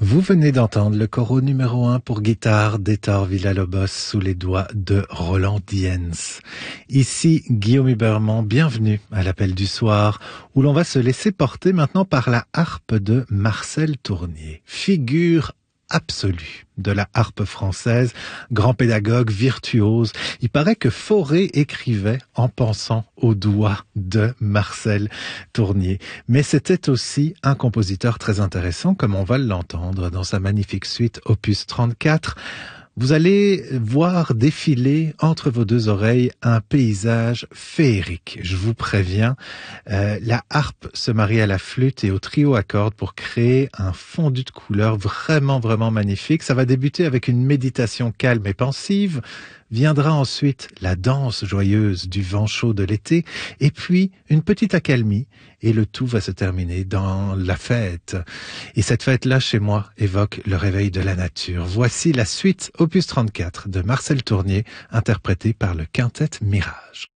Vous venez d'entendre le coro numéro 1 pour guitare d'Hector Villa-Lobos sous les doigts de Roland Diens. Ici Guillaume Huberman, bienvenue à l'appel du soir où l'on va se laisser porter maintenant par la harpe de Marcel Tournier, figure absolue de la harpe française, grand pédagogue, virtuose. Il paraît que Fauré écrivait en pensant aux doigts de Marcel Tournier. Mais c'était aussi un compositeur très intéressant, comme on va l'entendre dans sa magnifique suite Opus 34. Vous allez voir défiler entre vos deux oreilles un paysage féerique. Je vous préviens, la harpe se marie à la flûte et au trio à cordes pour créer un fondu de couleurs vraiment, vraiment magnifique. Ça va débuter avec une méditation calme et pensive. Viendra ensuite la danse joyeuse du vent chaud de l'été et puis une petite accalmie et le tout va se terminer dans la fête. Et cette fête-là, chez moi, évoque le réveil de la nature. Voici la suite Opus 34 de Marcel Tournier, interprétée par le Quintet Mirage.